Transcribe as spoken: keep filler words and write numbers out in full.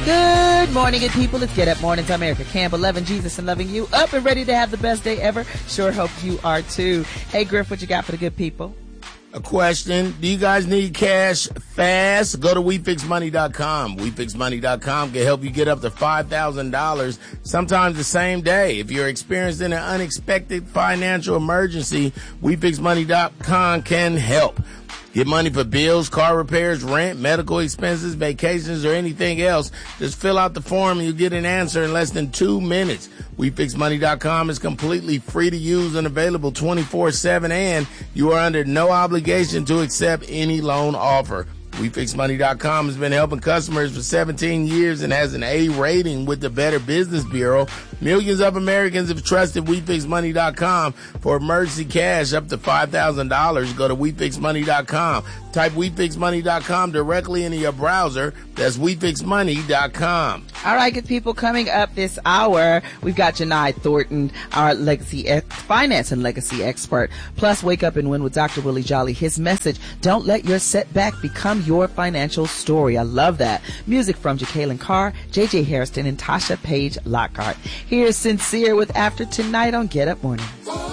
Good morning, good people. It's Get Up Mornings. I'm Erica Campbell, loving Jesus and loving you. Up and ready to have the best day ever. Sure hope you are too. Hey, Griff, what you got for the good people? A question. Do you guys need cash fast? Go to we fix money dot com. we fix money dot com can help you get up to five thousand dollars, sometimes the same day. If you're experiencing an unexpected financial emergency, we fix money dot com can help. Get money for bills, car repairs, rent, medical expenses, vacations, or anything else. Just fill out the form and you'll get an answer in less than two minutes. we fix money dot com is completely free to use and available twenty-four seven, and you are under no obligation to accept any loan offer. we fix money dot com has been helping customers for seventeen years and has an A rating with the Better Business Bureau. Millions of Americans have trusted we fix money dot com for emergency cash up to five thousand dollars. Go to we fix money dot com. Type we fix money dot com directly into your browser. That's we fix money dot com. All right, good people, coming up this hour, we've got Janai Thornton, our legacy ex- finance and legacy expert. Plus, Wake Up and Win with Doctor Willie Jolly. His message, don't let your setback become your financial story. I love that. Music from Jacqueline Carr, J J Hairston, and Tasha Page Lockhart. Here's Sincere with After Tonight on Get Up Morning.